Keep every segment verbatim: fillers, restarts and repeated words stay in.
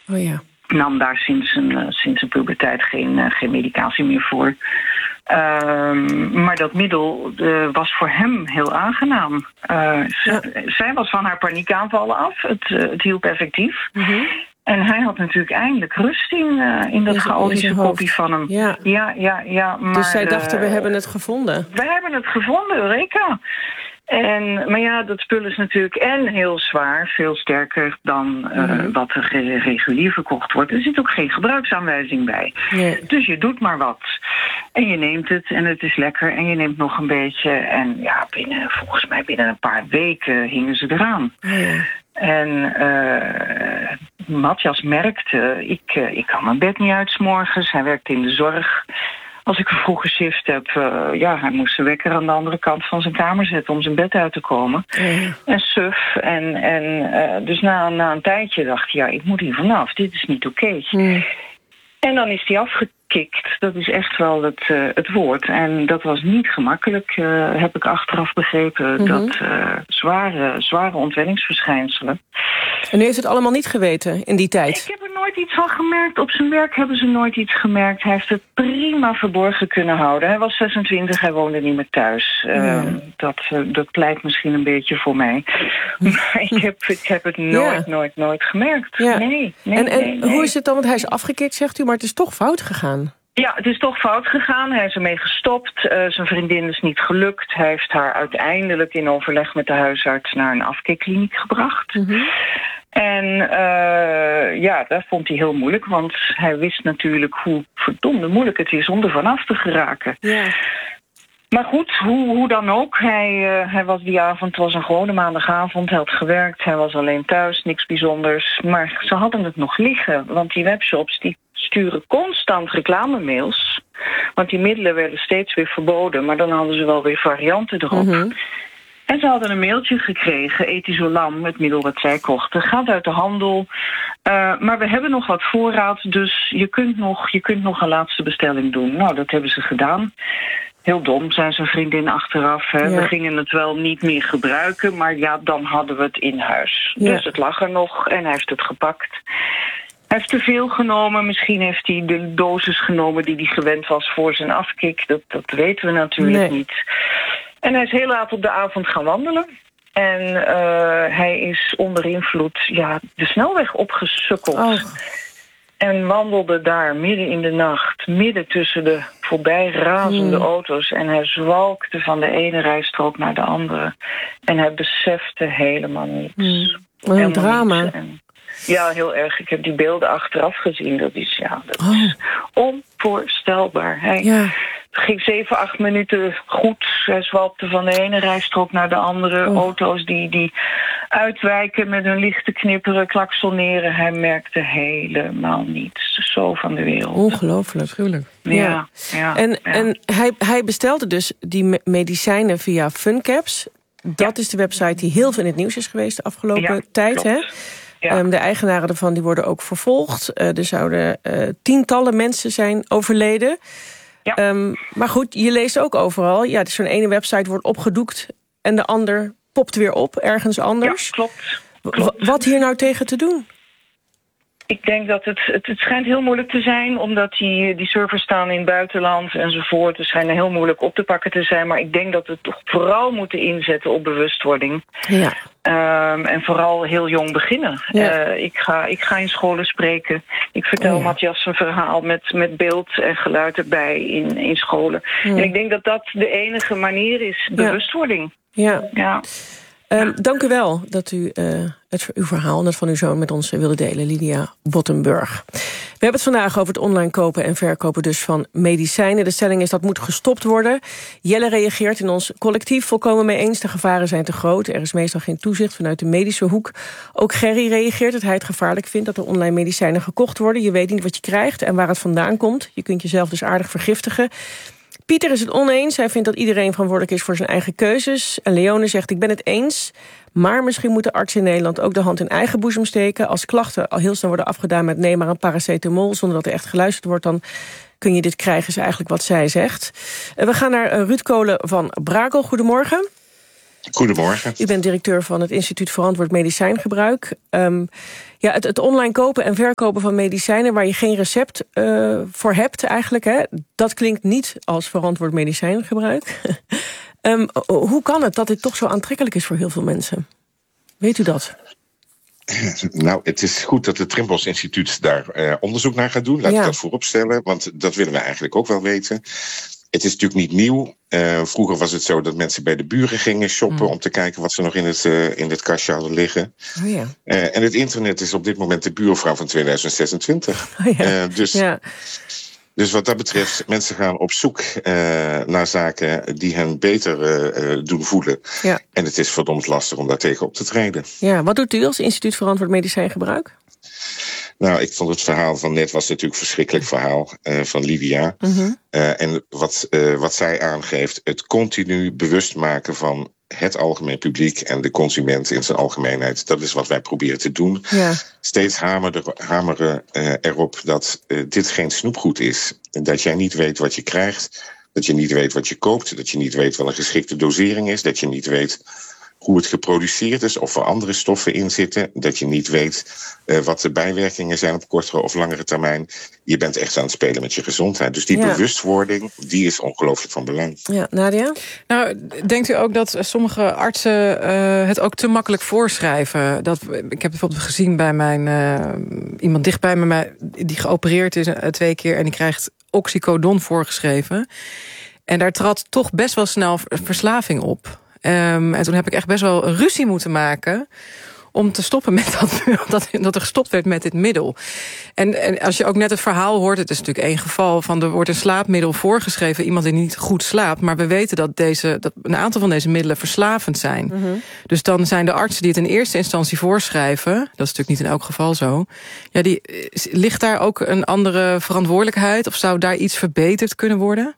Oh ja. Nam daar sinds een, uh, sinds een puberteit geen, uh, geen medicatie meer voor. Um, maar dat middel uh, was voor hem heel aangenaam. Uh, ja. z- zij was van haar paniekaanvallen af. Het, uh, het hielp effectief. Mm-hmm. En hij had natuurlijk eindelijk rust in, uh, in dat in chaotische koppie van hem. Ja. Ja, ja, ja. Maar, dus zij dachten, we uh, hebben het gevonden. We hebben het gevonden, Eureka. En, maar ja, dat spul is natuurlijk en heel zwaar, veel sterker dan uh, mm-hmm. wat er regulier verkocht wordt. Er zit ook geen gebruiksaanwijzing bij. Nee. Dus je doet maar wat. En je neemt het en het is lekker en je neemt nog een beetje. En ja, binnen, volgens mij binnen een paar weken hingen ze eraan. Ja. En uh, Matthias merkte, ik, uh, ik kan mijn bed niet uit 's morgens. Hij werkte in de zorg. Als ik een vroege shift heb, uh, ja, hij moest zijn wekker aan de andere kant van zijn kamer zetten om zijn bed uit te komen. Ja. En suf. En, en uh, dus na, na een tijdje dacht hij, ja, ik moet hier vanaf. Dit is niet oké. Okay. Hmm. En dan is hij afgekikt. Dat is echt wel het, uh, het woord. En dat was niet gemakkelijk, uh, heb ik achteraf begrepen. Mm-hmm. Dat uh, zware, zware ontwenningsverschijnselen. En u heeft het allemaal niet geweten in die tijd? Ik heb er nooit iets van gemerkt. Op zijn werk hebben ze nooit iets gemerkt. Hij heeft het prima verborgen kunnen houden. Hij was zesentwintig, hij woonde niet meer thuis. Uh, mm. dat, uh, dat pleit misschien een beetje voor mij. Maar ik heb, ik heb het nooit, ja. nooit, nooit gemerkt. Ja. Nee, nee, en en nee, nee. hoe is het dan? Want hij is afgekikt, zegt u, maar het is toch fout gegaan. Ja, het is toch fout gegaan. Hij is ermee gestopt. Uh, zijn vriendin is niet gelukt. Hij heeft haar uiteindelijk in overleg met de huisarts naar een afkikkliniek gebracht. Mm-hmm. En uh, ja, dat vond hij heel moeilijk, want hij wist natuurlijk hoe verdomde moeilijk het is om er vanaf te geraken. Ja. Maar goed, hoe, hoe dan ook. Hij, uh, hij was die avond, het was een gewone maandagavond, hij had gewerkt, hij was alleen thuis, niks bijzonders. Maar ze hadden het nog liggen, want die webshops die sturen constant reclamemails. Want die middelen werden steeds weer verboden, maar dan hadden ze wel weer varianten erop. Mm-hmm. En ze hadden een mailtje gekregen, Etizolam, het middel wat zij kochten, gaat uit de handel. Uh, maar we hebben nog wat voorraad, dus je kunt nog, je kunt nog een laatste bestelling doen. Nou, dat hebben ze gedaan. Heel dom, zijn zijn vriendin achteraf. Hè. Ja. We gingen het wel niet meer gebruiken, maar ja, dan hadden we het in huis. Ja. Dus het lag er nog en hij heeft het gepakt. Hij heeft te veel genomen. Misschien heeft hij de dosis genomen die hij gewend was voor zijn afkik. Dat, dat weten we natuurlijk nee. niet. En hij is heel laat op de avond gaan wandelen. En uh, hij is onder invloed ja, de snelweg opgesukkeld. Oh. En wandelde daar midden in de nacht, midden tussen de voorbij razende mm. auto's. En hij zwalkte van de ene rijstrook naar de andere. En hij besefte helemaal niets. Mm. Wat een drama. En, ja, heel erg. Ik heb die beelden achteraf gezien. Dat is, ja, dat oh. is onvoorstelbaar. Hij ja. ging zeven, acht minuten goed. Hij zwalkte van de ene rijstrook naar de andere. Oh. Auto's die, die uitwijken met hun lichten knipperen, klaksoneren. Hij merkte helemaal niets. Zo van de wereld. Ongelooflijk. Gruwelijk. Ja, ja. ja, en ja. en hij, hij bestelde dus die medicijnen via Funcaps. Dat ja. is de website die heel veel in het nieuws is geweest de afgelopen ja, tijd. Hè? Ja. Um, de eigenaren ervan die worden ook vervolgd. Uh, er zouden uh, tientallen mensen zijn overleden. Ja. Um, maar goed, je leest ook overal. Ja, dus zo'n ene website wordt opgedoekt en de ander popt weer op, ergens anders. Ja, klopt. klopt. W- wat hier nou tegen te doen? Ik denk dat het, het, het schijnt heel moeilijk te zijn, omdat die, die servers staan in het buitenland enzovoort. Het schijnt heel moeilijk op te pakken te zijn, maar ik denk dat we toch vooral moeten inzetten op bewustwording. Ja. Um, en vooral heel jong beginnen. Ja. Uh, ik, ga, ik ga in scholen spreken. Ik vertel oh ja. Matthias een verhaal met, met beeld en geluid erbij in, in scholen. Ja. En ik denk dat dat de enige manier is, bewustwording. Ja. ja. Um, dank u wel dat u uh, het, uw verhaal en dat van uw zoon met ons wilde delen, Lydia Bottenburg. We hebben het vandaag over het online kopen en verkopen dus van medicijnen. De stelling is dat moet gestopt worden. Jelle reageert in ons collectief volkomen mee eens. De gevaren zijn te groot. Er is meestal geen toezicht vanuit de medische hoek. Ook Gerry reageert dat hij het gevaarlijk vindt dat er online medicijnen gekocht worden. Je weet niet wat je krijgt en waar het vandaan komt. Je kunt jezelf dus aardig vergiftigen. Pieter is het oneens. Hij vindt dat iedereen verantwoordelijk is voor zijn eigen keuzes. En Leone zegt, ik ben het eens. Maar misschien moeten artsen in Nederland ook de hand in eigen boezem steken. Als klachten al heel snel worden afgedaan met neem maar een paracetamol, zonder dat er echt geluisterd wordt, dan kun je dit krijgen, is eigenlijk wat zij zegt. We gaan naar Ruud Kolen van Brakel. Goedemorgen. Goedemorgen. U bent directeur van het Instituut Verantwoord Medicijngebruik. Um, ja, het, het online kopen en verkopen van medicijnen waar je geen recept uh, voor hebt eigenlijk, hè, dat klinkt niet als verantwoord medicijngebruik. um, hoe kan het dat dit toch zo aantrekkelijk is voor heel veel mensen? Weet u dat? Nou, het is goed dat het Trimbos Instituut daar uh, onderzoek naar gaat doen. Laat ja. ik dat voorop stellen, want dat willen we eigenlijk ook wel weten. Het is natuurlijk niet nieuw. Uh, vroeger was het zo dat mensen bij de buren gingen shoppen mm. om te kijken wat ze nog in het, uh, in het kastje hadden liggen. Oh ja. uh, en het internet is op dit moment de buurvrouw van tweeduizend zesentwintig. Oh ja. uh, dus, ja. dus wat dat betreft, mensen gaan op zoek uh, naar zaken die hen beter uh, doen voelen. Ja. En het is verdomd lastig om daar tegen op te treden. Ja, wat doet u als Instituut Verantwoord Medicijngebruik? Nou, ik vond het verhaal van net was natuurlijk een verschrikkelijk verhaal uh, van Lydia. Mm-hmm. Uh, en wat, uh, wat zij aangeeft, het continu bewust maken van het algemeen publiek en de consument in zijn algemeenheid. Dat is wat wij proberen te doen. Ja. Steeds hameren, hameren uh, erop dat uh, dit geen snoepgoed is. Dat jij niet weet wat je krijgt, dat je niet weet wat je koopt, dat je niet weet wat een geschikte dosering is, dat je niet weet hoe het geproduceerd is, of er andere stoffen in zitten, dat je niet weet uh, wat de bijwerkingen zijn op kortere of langere termijn. Je bent echt aan het spelen met je gezondheid. Dus die ja. bewustwording, die is ongelooflijk van belang. Ja, Nadia? Nou, denkt u ook dat sommige artsen uh, het ook te makkelijk voorschrijven? Dat, ik heb bijvoorbeeld gezien bij mijn uh, iemand dicht bij me die geopereerd is uh, twee keer en die krijgt oxycodon voorgeschreven. En daar trad toch best wel snel verslaving op. Um, en toen heb ik echt best wel een ruzie moeten maken om te stoppen met dat, dat, dat er gestopt werd met dit middel. En, en als je ook net het verhaal hoort, het is natuurlijk één geval van er wordt een slaapmiddel voorgeschreven, iemand die niet goed slaapt, maar we weten dat, deze, dat een aantal van deze middelen verslavend zijn. Mm-hmm. Dus dan zijn de artsen die het in eerste instantie voorschrijven, dat is natuurlijk niet in elk geval zo, ja, die, ligt daar ook een andere verantwoordelijkheid of zou daar iets verbeterd kunnen worden?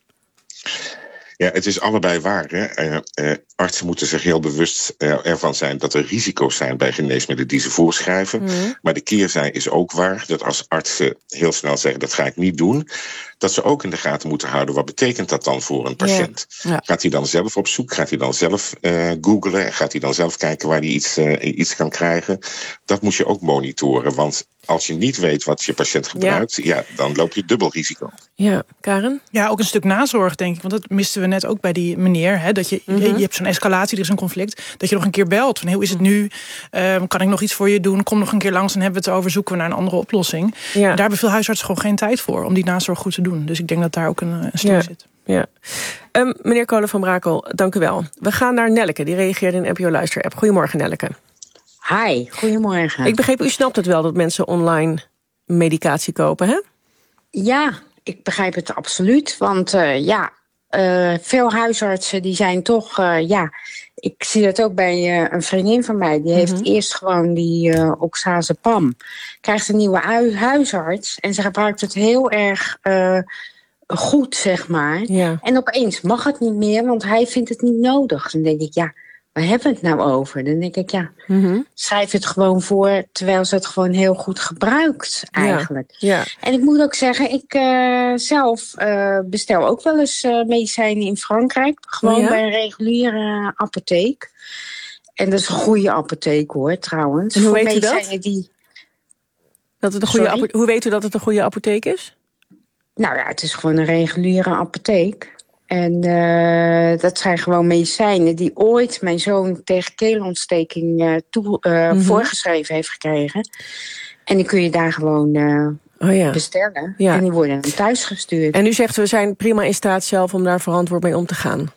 Ja, het is allebei waar. Hè? Uh, uh, artsen moeten zich heel bewust uh, ervan zijn dat er risico's zijn bij geneesmiddelen die ze voorschrijven. Mm. Maar de keerzij is ook waar dat als artsen heel snel zeggen dat ga ik niet doen, dat ze ook in de gaten moeten houden wat betekent dat dan voor een patiënt. Ja. Ja. Gaat hij dan zelf op zoek? Gaat hij dan zelf uh, googlen? Gaat hij dan zelf kijken waar hij iets, uh, iets kan krijgen? Dat moet je ook monitoren, want als je niet weet wat je patiënt gebruikt, ja. Ja, dan loop je dubbel risico. Ja, Karen? Ja, ook een stuk nazorg, denk ik. Want dat misten we net ook bij die meneer. Hè, dat je, mm-hmm. je, je hebt zo'n escalatie, er is een conflict. Dat je nog een keer belt. Van, hoe is het nu? Uh, kan ik nog iets voor je doen? Kom nog een keer langs en hebben we het over. Zoeken we naar een andere oplossing. Ja. Daar hebben veel huisartsen gewoon geen tijd voor om die nazorg goed te doen. Dus ik denk dat daar ook een, een stuk ja. zit. Ja. Um, meneer Kolen van Brakel, dank u wel. We gaan naar Nelleke, die reageerde in de N P O Luister-app. Goedemorgen, Nelleke. Hi, goedemorgen. Ik begreep, u snapt het wel dat mensen online medicatie kopen, hè? Ja, ik begrijp het absoluut. Want uh, ja, uh, veel huisartsen die zijn toch, uh, ja, ik zie dat ook bij uh, een vriendin van mij. Die heeft mm-hmm. eerst gewoon die uh, oxazepam. Krijgt een nieuwe hu- huisarts en ze gebruikt het heel erg uh, goed, zeg maar. Ja. En opeens mag het niet meer, want hij vindt het niet nodig. Dan denk ik, ja, waar hebben we het nou over? Dan denk ik, ja, mm-hmm. schrijf het gewoon voor, terwijl ze het gewoon heel goed gebruikt, eigenlijk. Ja, ja. En ik moet ook zeggen, ik uh, zelf uh, bestel ook wel eens uh, medicijnen in Frankrijk. Gewoon ja? bij een reguliere apotheek. En dat is een goede apotheek, hoor, trouwens. En hoe weet u dat? Die... dat het een goede apo- hoe weet u dat het een goede apotheek is? Nou ja, het is gewoon een reguliere apotheek. En uh, dat zijn gewoon medicijnen die ooit mijn zoon tegen keelontsteking uh, toe, uh, mm-hmm. voorgeschreven heeft gekregen. En die kun je daar gewoon uh, oh ja. bestellen. Ja. En die worden dan thuis gestuurd. En u zegt, we zijn prima in staat zelf om daar verantwoord mee om te gaan.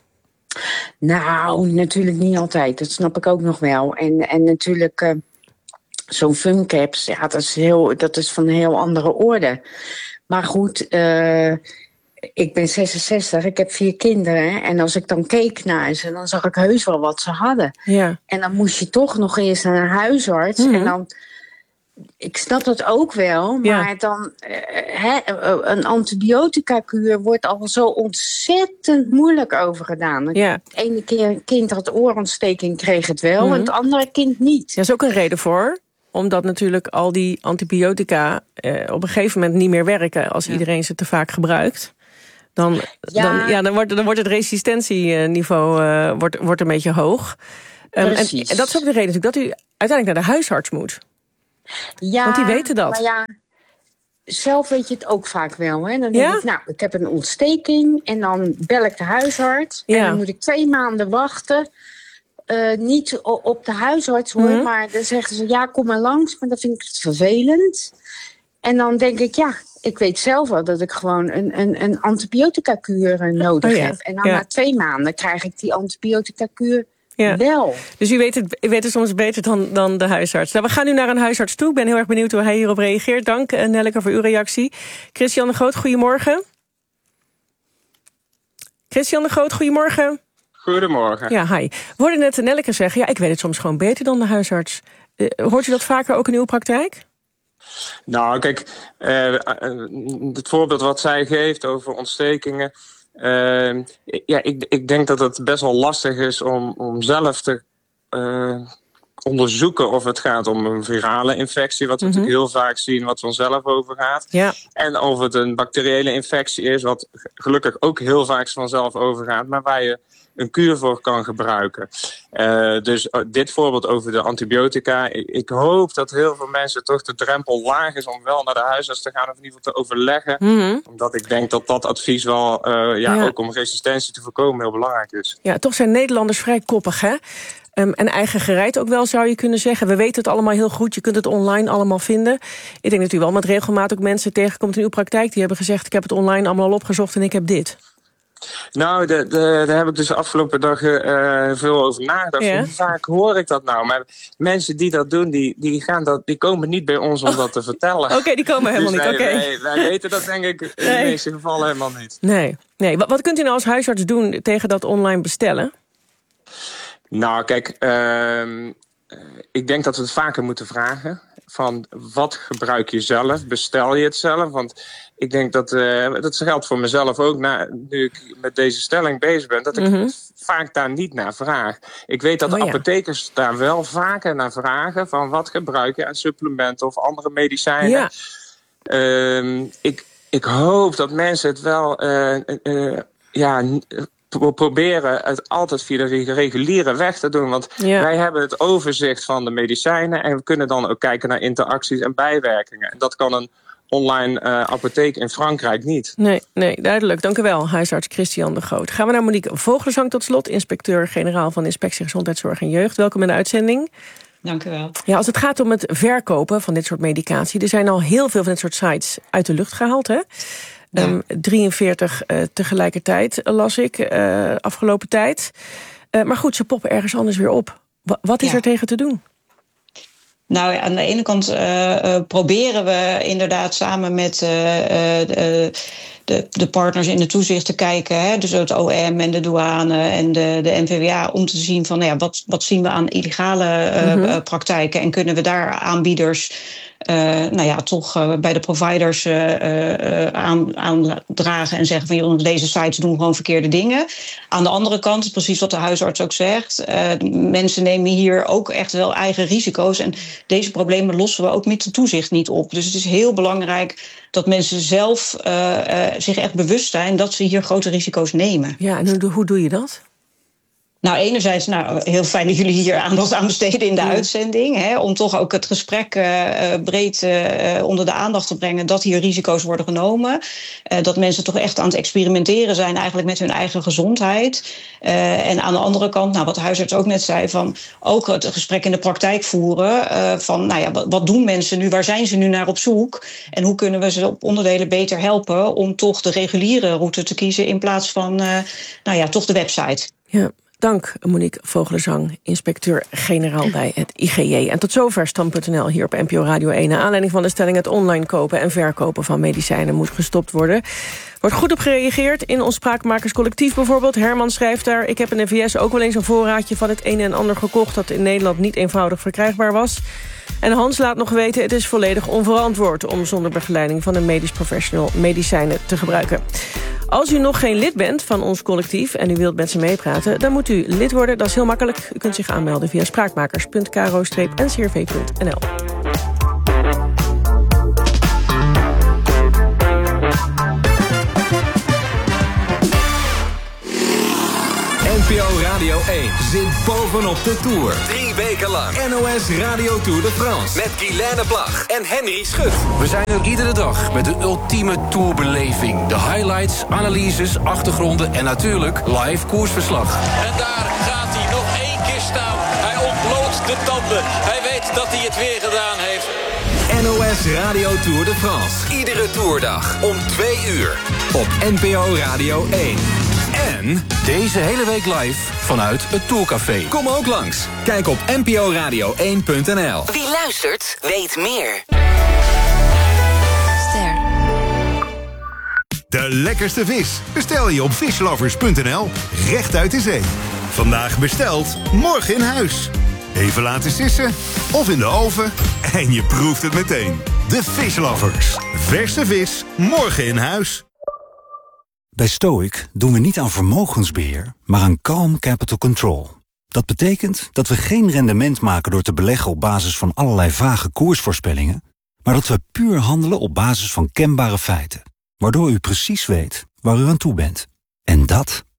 Nou, natuurlijk niet altijd. Dat snap ik ook nog wel. En, en natuurlijk, uh, zo'n funcaps, ja, dat is, heel, dat is van een heel andere orde. Maar goed, uh, ik ben zesenzestig, ik heb vier kinderen. En als ik dan keek naar ze, dan zag ik heus wel wat ze hadden. Ja. En dan moest je toch nog eerst naar een huisarts. Mm-hmm. En dan, ik snap dat ook wel, maar ja. dan uh, hè, een antibiotica-kuur wordt al zo ontzettend moeilijk over gedaan. Ja. Het ene keer een kind had oorontsteking, kreeg het wel, mm-hmm. en het andere kind niet. Daar is ook een reden voor. Omdat natuurlijk al die antibiotica eh, op een gegeven moment niet meer werken als ja. iedereen ze te vaak gebruikt. Dan, Ja. dan, ja, dan, wordt, dan wordt het resistentieniveau uh, wordt, wordt een beetje hoog. Um, en, en dat is ook de reden natuurlijk dat u uiteindelijk naar de huisarts moet. Ja, want die weten dat. Maar ja, zelf weet je het ook vaak wel. Hè? Dan denk Ja? ik, nou, ik heb een ontsteking en dan bel ik de huisarts. Ja. En dan moet ik twee maanden wachten. Uh, niet o- op de huisarts hoor, Mm-hmm. maar dan zeggen ze, ja, kom maar langs. Maar dan vind ik het vervelend. En dan denk ik, ja, ik weet zelf wel dat ik gewoon een, een, een antibiotica-kuur nodig oh, ja. heb. En dan ja. na twee maanden krijg ik die antibiotica-kuur ja. wel. Dus u weet het, u weet het soms beter dan, dan de huisarts. Nou, we gaan nu naar een huisarts toe. Ik ben heel erg benieuwd hoe hij hierop reageert. Dank, uh, Nelleke, voor uw reactie. Christian de Groot, goedemorgen. Christian de Groot, goedemorgen. Goedemorgen. Ja, hi. We hoorden net Nelleke zeggen, ja, ik weet het soms gewoon beter dan de huisarts. Uh, hoort u dat vaker ook in uw praktijk? Nou, kijk, uh, het voorbeeld wat zij geeft over ontstekingen. Uh, ja, ik, ik denk dat het best wel lastig is om, om zelf te uh, onderzoeken of het gaat om een virale infectie, wat we mm-hmm. natuurlijk heel vaak zien, wat vanzelf overgaat. Ja. En of het een bacteriële infectie is, wat gelukkig ook heel vaak vanzelf overgaat, maar waar je een kuur voor kan gebruiken. Uh, dus uh, dit voorbeeld over de antibiotica. Ik, ik hoop dat heel veel mensen toch de drempel laag is om wel naar de huisarts te gaan of in ieder geval te overleggen. Mm-hmm. Omdat ik denk dat dat advies wel, uh, ja, ja, ook om resistentie te voorkomen heel belangrijk is. Ja, toch zijn Nederlanders vrij koppig, hè? Um, en eigen gereid ook wel, zou je kunnen zeggen. We weten het allemaal heel goed, je kunt het online allemaal vinden. Ik denk dat u wel met regelmaat ook mensen tegenkomt in uw praktijk die hebben gezegd, ik heb het online allemaal al opgezocht en ik heb dit. Nou, de, de, daar heb ik dus de afgelopen dagen uh, veel over nagedacht. Ja. Hoe vaak hoor ik dat nou? Maar mensen die dat doen, die, die, gaan dat, die komen niet bij ons om oh. dat te vertellen. Oké, okay, die komen helemaal dus niet. Wij, okay. wij, wij weten dat denk ik in nee. de meeste gevallen helemaal niet. Nee, nee. Wat, wat kunt u nou als huisarts doen tegen dat online bestellen? Nou, kijk, uh, ik denk dat we het vaker moeten vragen. Van wat gebruik je zelf? Bestel je het zelf? Want ik denk dat, uh, dat geldt voor mezelf ook, na, nu ik met deze stelling bezig ben, dat ik mm-hmm. vaak daar niet naar vraag. Ik weet dat oh, de apothekers ja. daar wel vaker naar vragen van wat gebruik je aan supplementen of andere medicijnen. Ja. Uh, ik, ik hoop dat mensen het wel uh, uh, ja, We proberen het altijd via de reguliere weg te doen. Want ja. wij hebben het overzicht van de medicijnen en we kunnen dan ook kijken naar interacties en bijwerkingen. En dat kan een online uh, apotheek in Frankrijk niet. Nee, nee, duidelijk. Dank u wel, huisarts Christian de Groot. Gaan we naar Monique Vogelzang tot slot, inspecteur-generaal van Inspectie Gezondheidszorg en Jeugd. Welkom in de uitzending. Dank u wel. Ja, als het gaat om het verkopen van dit soort medicatie, er zijn al heel veel van dit soort sites uit de lucht gehaald, hè? Ja. Um, drieënveertig uh, tegelijkertijd, las ik, uh, afgelopen tijd. Uh, maar goed, ze poppen ergens anders weer op. W- wat is ja. er tegen te doen? Nou ja, aan de ene kant uh, uh, proberen we inderdaad samen met uh, uh, de, de, de partners in het toezicht te kijken. Hè, dus het O M en de douane en de, de N V W A, om te zien van nou ja, wat, wat zien we aan illegale uh, mm-hmm. uh, praktijken. En kunnen we daar aanbieders Uh, nou ja, toch uh, bij de providers uh, uh, aan, aandragen en zeggen van joh, deze sites doen gewoon verkeerde dingen. Aan de andere kant, precies wat de huisarts ook zegt, uh, mensen nemen hier ook echt wel eigen risico's en deze problemen lossen we ook met de toezicht niet op. Dus het is heel belangrijk dat mensen zelf uh, uh, zich echt bewust zijn dat ze hier grote risico's nemen. Ja, en hoe, hoe doe je dat? Nou, enerzijds, nou, heel fijn dat jullie hier aandacht aan besteden in de ja. uitzending. Hè, om toch ook het gesprek uh, breed uh, onder de aandacht te brengen dat hier risico's worden genomen. Uh, dat mensen toch echt aan het experimenteren zijn eigenlijk met hun eigen gezondheid. Uh, en aan de andere kant, nou, wat de huisarts ook net zei, van ook het gesprek in de praktijk voeren. Uh, van, nou ja, wat, wat doen mensen nu? Waar zijn ze nu naar op zoek? En hoe kunnen we ze op onderdelen beter helpen om toch de reguliere route te kiezen in plaats van, uh, nou ja, toch de website. Ja. Dank Monique Vogelzang, inspecteur-generaal bij het I G J. En tot zover Stand punt n l hier op N P O Radio één. Naar aanleiding van de stelling het online kopen en verkopen van medicijnen moet gestopt worden. Wordt goed op gereageerd in ons Spraakmakerscollectief bijvoorbeeld. Herman schrijft daar, ik heb in de V S ook wel eens een voorraadje van het een en ander gekocht dat in Nederland niet eenvoudig verkrijgbaar was. En Hans laat nog weten, het is volledig onverantwoord om zonder begeleiding van een medisch professional medicijnen te gebruiken. Als u nog geen lid bent van ons collectief en u wilt met ze meepraten, dan moet u lid worden. Dat is heel makkelijk. U kunt zich aanmelden via spraakmakers punt k r o n c r v punt n l. één zit bovenop de Tour. Drie weken lang N O S Radio Tour de France. Met Guilaine Plag en Henry Schut. We zijn er iedere dag met de ultieme tourbeleving. De highlights, analyses, achtergronden en natuurlijk live koersverslag. En daar gaat hij nog één keer staan. Hij ontbloot de tanden. Hij weet dat hij het weer gedaan heeft. N O S Radio Tour de France. Iedere toerdag om twee uur. Op N P O Radio één. En deze hele week live vanuit het Tourcafé. Kom ook langs. Kijk op n p o radio één punt n l. Wie luistert, weet meer. Ster. De lekkerste vis bestel je op fishlovers punt n l. Recht uit de zee. Vandaag besteld, morgen in huis. Even laten sissen of in de oven en je proeft het meteen. De Fishlovers. Verse vis, morgen in huis. Bij Stoic doen we niet aan vermogensbeheer, maar aan calm capital control. Dat betekent dat we geen rendement maken door te beleggen op basis van allerlei vage koersvoorspellingen, maar dat we puur handelen op basis van kenbare feiten, waardoor u precies weet waar u aan toe bent. En dat